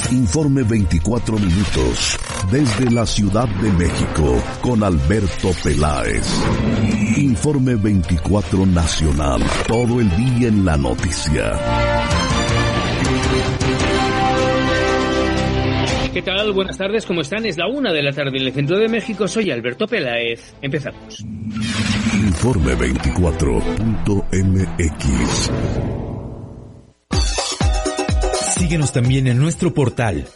Informe 24 minutos, desde la Ciudad de México, con Alberto Peláez. Informe 24 nacional, todo el día en la noticia. ¿Qué tal? Buenas tardes, ¿cómo están? Es la 1 de la tarde en el centro de México. Soy Alberto Peláez. Empezamos. Informe 24.mx. Síguenos también en nuestro portal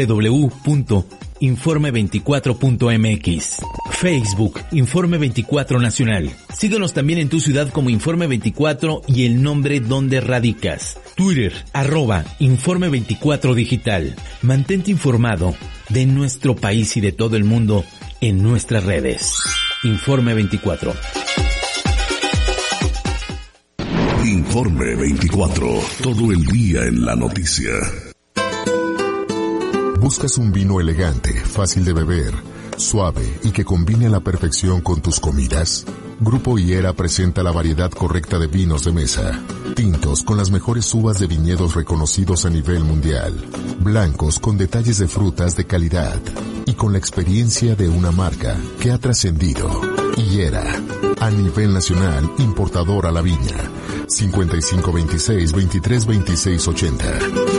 www.informe24.mx. Facebook, Informe 24 Nacional. Síguenos también en tu ciudad como Informe 24 y el nombre donde radicas. Twitter, @Informe 24 Digital. Mantente informado de nuestro país y de todo el mundo en nuestras redes. Informe 24. Informe 24, todo el día en la noticia. ¿Buscas un vino elegante, fácil de beber, suave y que combine a la perfección con tus comidas? Grupo Higuera presenta la variedad correcta de vinos de mesa. Tintos con las mejores uvas de viñedos reconocidos a nivel mundial. Blancos con detalles de frutas de calidad. Y con la experiencia de una marca que ha trascendido. Higuera, a nivel nacional, importador a la viña. 5526-232680.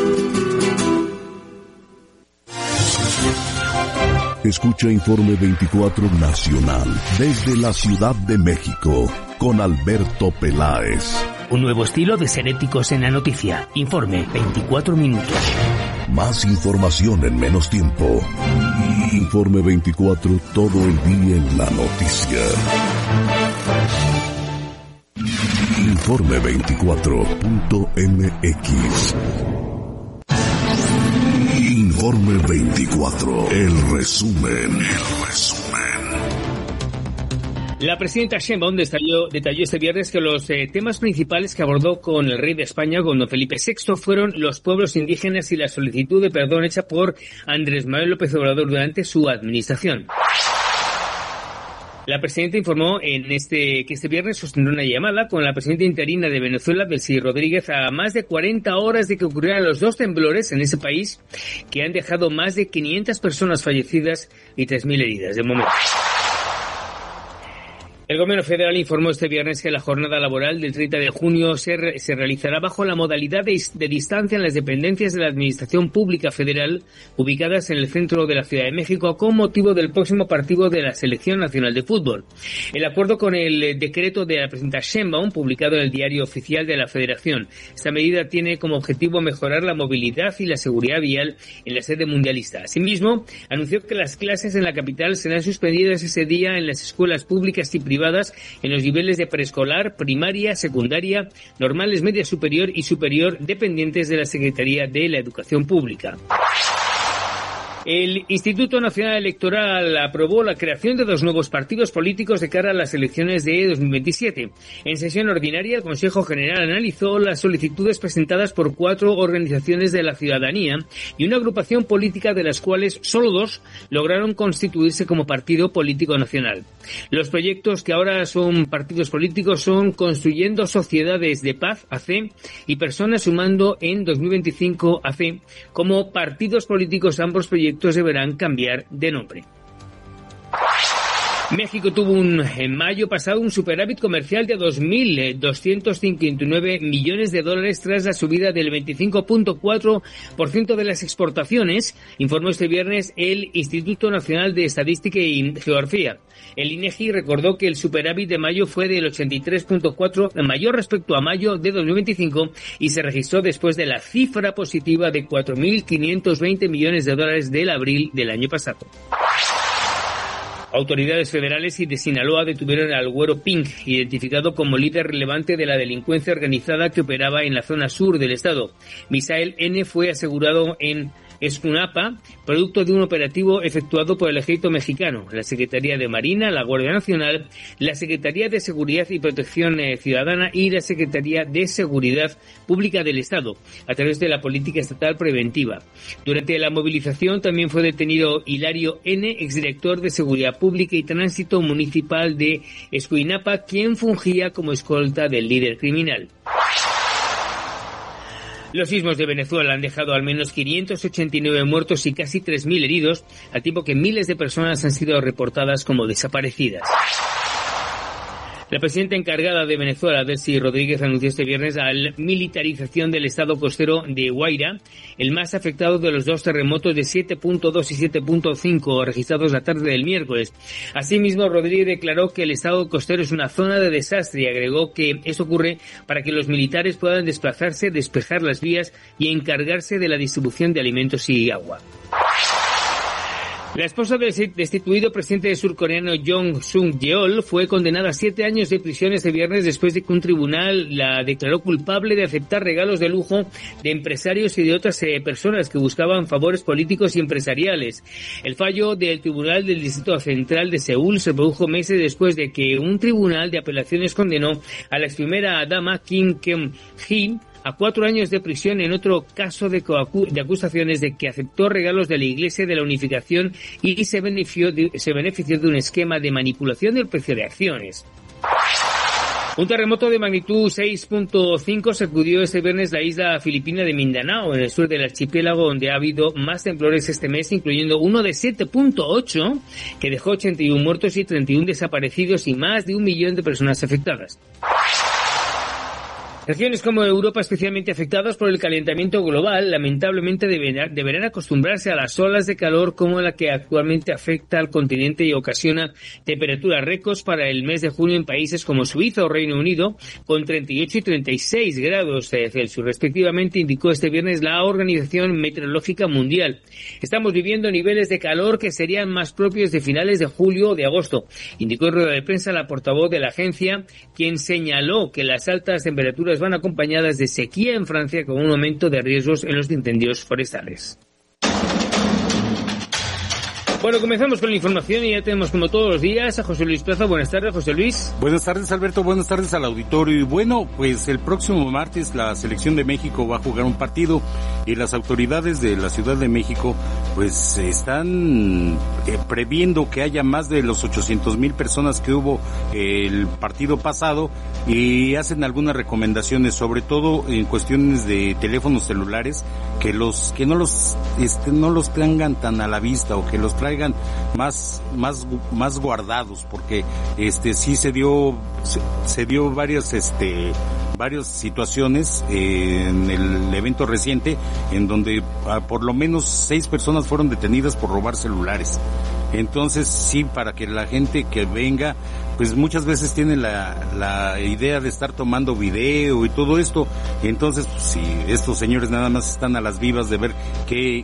Escucha Informe 24 Nacional, desde la Ciudad de México, con Alberto Peláez. Un nuevo estilo de ser éticos en la noticia. Informe 24 minutos. Más información en menos tiempo. Informe 24, todo el día en la noticia. Informe 24.mx. Informe 24, el resumen. La presidenta Sheinbaum detalló este viernes que los temas principales que abordó con el rey de España, con don Felipe VI, fueron los pueblos indígenas y la solicitud de perdón hecha por Andrés Manuel López Obrador durante su administración. La presidenta informó que este viernes sostendrá una llamada con la presidenta interina de Venezuela, Delcy Rodríguez, a más de 40 horas de que ocurrieran los dos temblores en ese país que han dejado más de 500 personas fallecidas y 3.000 heridas de momento. El gobierno federal informó este viernes que la jornada laboral del 30 de junio se realizará bajo la modalidad de distancia en las dependencias de la Administración Pública Federal ubicadas en el centro de la Ciudad de México con motivo del próximo partido de la Selección Nacional de Fútbol. El acuerdo con el decreto de la presidenta Sheinbaum, publicado en el Diario Oficial de la Federación. Esta medida tiene como objetivo mejorar la movilidad y la seguridad vial en la sede mundialista. Asimismo, anunció que las clases en la capital serán suspendidas ese día en las escuelas públicas y privadas en los niveles de preescolar, primaria, secundaria, normales, media superior y superior, dependientes de la Secretaría de la Educación Pública. El Instituto Nacional Electoral aprobó la creación de 2 nuevos partidos políticos de cara a las elecciones de 2027. En sesión ordinaria, el Consejo General analizó las solicitudes presentadas por 4 organizaciones de la ciudadanía y una agrupación política, de las cuales solo 2 lograron constituirse como partido político nacional. Los proyectos que ahora son partidos políticos son Construyendo Sociedades de Paz, AC, y Personas Sumando en 2025, AC. Como partidos políticos, ambos proyectos deberán cambiar de nombre. México tuvo en mayo pasado un superávit comercial de 2.259 millones de dólares tras la subida del 25.4% de las exportaciones, informó este viernes el Instituto Nacional de Estadística y Geografía. El INEGI recordó que el superávit de mayo fue del 83.4%, mayor respecto a mayo de 2025, y se registró después de la cifra positiva de 4.520 millones de dólares del abril del año pasado. Autoridades federales y de Sinaloa detuvieron al Güero Ping, identificado como líder relevante de la delincuencia organizada que operaba en la zona sur del estado. Misael N. fue asegurado en Escunapa, producto de un operativo efectuado por el Ejército Mexicano, la Secretaría de Marina, la Guardia Nacional, la Secretaría de Seguridad y Protección Ciudadana y la Secretaría de Seguridad Pública del Estado, a través de la Política Estatal Preventiva. Durante la movilización también fue detenido Hilario N., exdirector de Seguridad Pública y Tránsito Municipal de Escuinapa, quien fungía como escolta del líder criminal. Los sismos de Venezuela han dejado al menos 589 muertos y casi 3.000 heridos, al tiempo que miles de personas han sido reportadas como desaparecidas. La presidenta encargada de Venezuela, Delcy Rodríguez, anunció este viernes la militarización del estado costero de Guaira, el más afectado de los dos terremotos de 7.2 y 7.5 registrados la tarde del miércoles. Asimismo, Rodríguez declaró que el estado costero es una zona de desastre y agregó que esto ocurre para que los militares puedan desplazarse, despejar las vías y encargarse de la distribución de alimentos y agua. La esposa del destituido presidente surcoreano Yoon Suk-yeol fue condenada a 7 años de prisión este viernes después de que un tribunal la declaró culpable de aceptar regalos de lujo de empresarios y de otras personas que buscaban favores políticos y empresariales. El fallo del Tribunal del Distrito Central de Seúl se produjo meses después de que un tribunal de apelaciones condenó a la ex primera dama Kim Keon-hee a 4 años de prisión en otro caso de acusaciones de que aceptó regalos de la Iglesia de la Unificación y se benefició de un esquema de manipulación del precio de acciones. Un terremoto de magnitud 6.5 sacudió este viernes la isla filipina de Mindanao, en el sur del archipiélago, donde ha habido más temblores este mes, incluyendo uno de 7.8, que dejó 81 muertos y 31 desaparecidos y más de 1 millón de personas afectadas. Regiones como Europa, especialmente afectadas por el calentamiento global, lamentablemente deberán acostumbrarse a las olas de calor como la que actualmente afecta al continente y ocasiona temperaturas récords para el mes de junio en países como Suiza o Reino Unido, con 38 y 36 grados Celsius, respectivamente, indicó este viernes la Organización Meteorológica Mundial. Estamos viviendo niveles de calor que serían más propios de finales de julio o de agosto, indicó en rueda de prensa la portavoz de la agencia, quien señaló que las altas temperaturas van acompañadas de sequía en Francia con un aumento de riesgos en los incendios forestales. Bueno, comenzamos con la información y ya tenemos como todos los días a José Luis Plaza. Buenas tardes, José Luis. Buenas tardes, Alberto. Buenas tardes al auditorio. Y bueno, pues el próximo martes la selección de México va a jugar un partido y las autoridades de la Ciudad de México pues están previendo que haya más de los 800,000 personas que hubo el partido pasado y hacen algunas recomendaciones, sobre todo en cuestiones de teléfonos celulares, que no los tengan tan a la vista o que los traigan más guardados, porque sí se dio varias situaciones en el evento reciente en donde por lo menos 6 personas fueron detenidas por robar celulares. Entonces sí, para que la gente que venga, pues muchas veces tiene la idea de estar tomando video y todo esto. Entonces, pues, si estos señores nada más están a las vivas de ver qué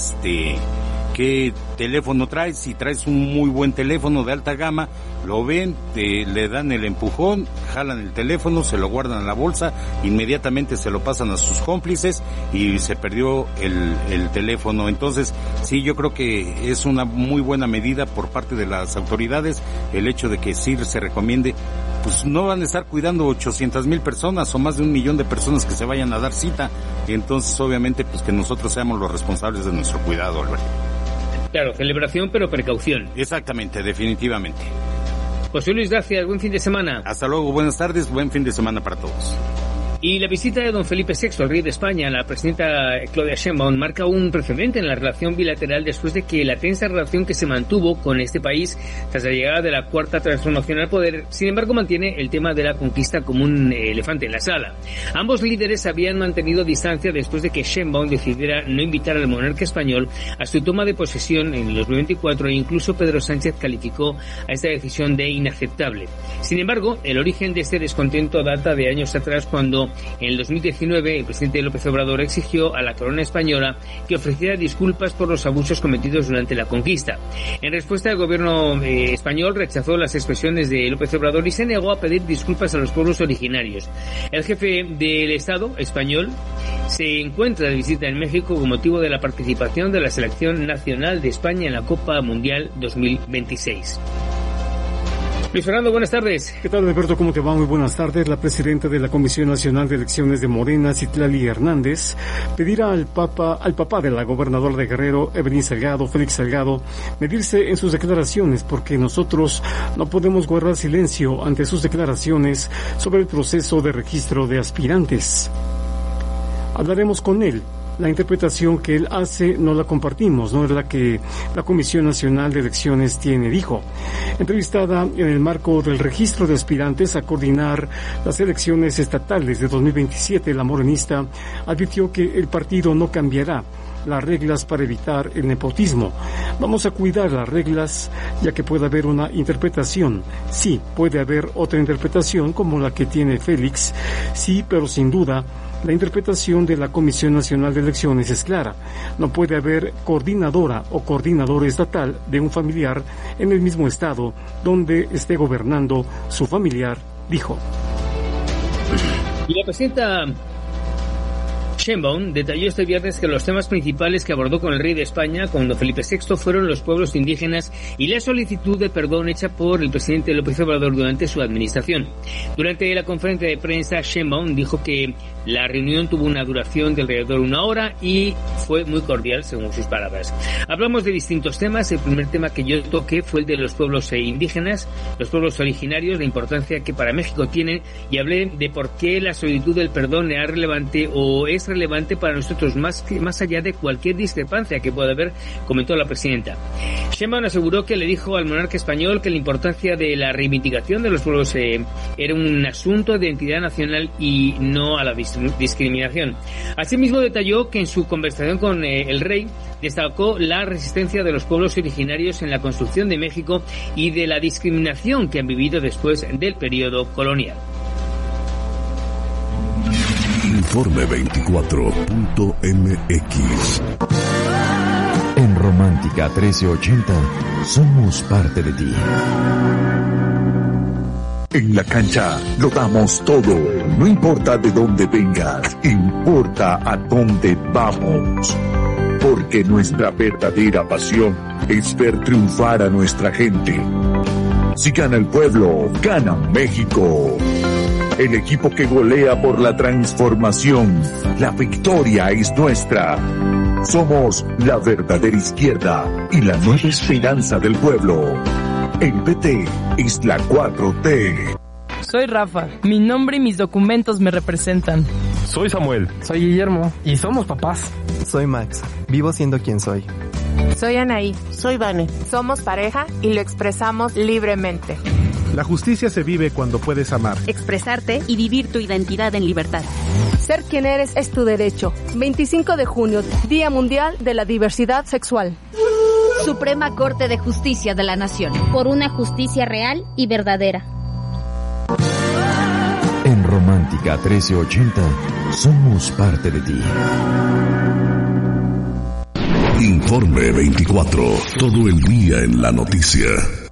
teléfono traes, si traes un muy buen teléfono de alta gama, lo ven, le dan el empujón, jalan el teléfono, se lo guardan en la bolsa, inmediatamente se lo pasan a sus cómplices y se perdió el teléfono. Entonces, sí, yo creo que es una muy buena medida por parte de las autoridades el hecho de que sí se recomiende, pues no van a estar cuidando 800,000 personas o más de 1 millón de personas que se vayan a dar cita. Entonces, obviamente, pues que nosotros seamos los responsables de nuestro cuidado, Alberto. Claro, celebración pero precaución. Exactamente, definitivamente. José Luis, gracias, buen fin de semana. Hasta luego, buenas tardes, buen fin de semana para todos. Y la visita de don Felipe VI, el rey de España, a la presidenta Claudia Sheinbaum, marca un precedente en la relación bilateral después de que la tensa relación que se mantuvo con este país tras la llegada de la Cuarta Transformación al poder, sin embargo, mantiene el tema de la conquista como un elefante en la sala. Ambos líderes habían mantenido distancia después de que Sheinbaum decidiera no invitar al monarca español a su toma de posesión en el 2024 e incluso Pedro Sánchez calificó a esta decisión de inaceptable. Sin embargo, el origen de este descontento data de años atrás, cuando en el 2019 el presidente López Obrador exigió a la corona española que ofreciera disculpas por los abusos cometidos durante la conquista. En respuesta, el gobierno español rechazó las expresiones de López Obrador y se negó a pedir disculpas a los pueblos originarios. El jefe del Estado español se encuentra de visita en México con motivo de la participación de la selección nacional de España en la Copa Mundial 2026. Luis Fernando, buenas tardes. ¿Qué tal, Alberto? ¿Cómo te va? Muy buenas tardes. La presidenta de la Comisión Nacional de Elecciones de Morena, Citlali Hernández, pedirá al papá de la gobernadora de Guerrero, Evelyn Salgado, Félix Salgado, medirse en sus declaraciones, porque nosotros no podemos guardar silencio ante sus declaraciones sobre el proceso de registro de aspirantes. Hablaremos con él. La interpretación que él hace no la compartimos, no es la que la Comisión Nacional de Elecciones tiene, dijo. Entrevistada en el marco del registro de aspirantes a coordinar las elecciones estatales de 2027, la morenista advirtió que el partido no cambiará las reglas para evitar el nepotismo. Vamos a cuidar las reglas, ya que puede haber una interpretación. Sí, puede haber otra interpretación como la que tiene Félix, sí, pero sin duda la interpretación de la Comisión Nacional de Elecciones es clara. No puede haber coordinadora o coordinador estatal de un familiar en el mismo estado donde esté gobernando su familiar, dijo. Y la presidenta Sheinbaum detalló este viernes que los temas principales que abordó con el rey de España, con don Felipe VI, fueron los pueblos indígenas y la solicitud de perdón hecha por el presidente López Obrador durante su administración. Durante la conferencia de prensa, Sheinbaum dijo que la reunión tuvo una duración de alrededor de 1 hora y fue muy cordial, según sus palabras. Hablamos de distintos temas. El primer tema que yo toqué fue el de los pueblos indígenas, los pueblos originarios, la importancia que para México tienen, y hablé de por qué la solicitud del perdón era relevante o es relevante para nosotros más allá de cualquier discrepancia que pueda haber, comentó la presidenta. Sheinbaum aseguró que le dijo al monarca español que la importancia de la reivindicación de los pueblos era un asunto de identidad nacional y no a la discriminación. Asimismo detalló que en su conversación con el rey destacó la resistencia de los pueblos originarios en la construcción de México y de la discriminación que han vivido después del periodo colonial. Informe 24.mx. En Romántica 1380 somos parte de ti. En la cancha lo damos todo, no importa de dónde vengas, importa a dónde vamos. Porque nuestra verdadera pasión es ver triunfar a nuestra gente. Si gana el pueblo, gana México. El equipo que golea por la transformación, la victoria es nuestra. Somos la verdadera izquierda y la nueva esperanza del pueblo. El PT es la 4T. Soy Rafa, mi nombre y mis documentos me representan. Soy Samuel. Soy Guillermo y somos papás. Soy Max, vivo siendo quien soy. Soy Anaí. Soy Vane. Somos pareja y lo expresamos libremente. La justicia se vive cuando puedes amar, expresarte y vivir tu identidad en libertad. Ser quien eres es tu derecho. 25 de junio, Día Mundial de la Diversidad Sexual. Suprema Corte de Justicia de la Nación. Por una justicia real y verdadera. En Romántica 1380 somos parte de ti. Informe 24. Todo el día en la noticia.